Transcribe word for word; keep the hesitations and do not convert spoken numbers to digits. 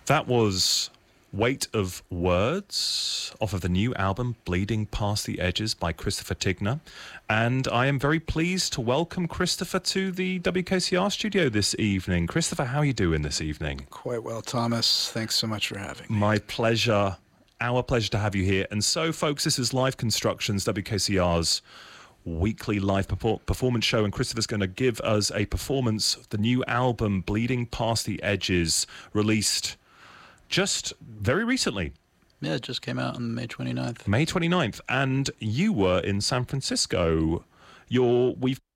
That was Weight of Words off of the new album Bleeding Past the Edges by Christopher Tigner. And I am very pleased to welcome Christopher to the W K C R studio this evening. Christopher, how are you doing this evening? Quite well, Thomas. Thanks so much for having me. My pleasure. Our pleasure to have you here. And so, folks, this is Live Constructions, W K C R's weekly live performance show, and Christopher's going to give us a performance of the new album Bleeding Past the Edges, released just very recently. Yeah, it just came out on May twenty-ninth. May twenty-ninth, and you were in San Francisco. You're, we've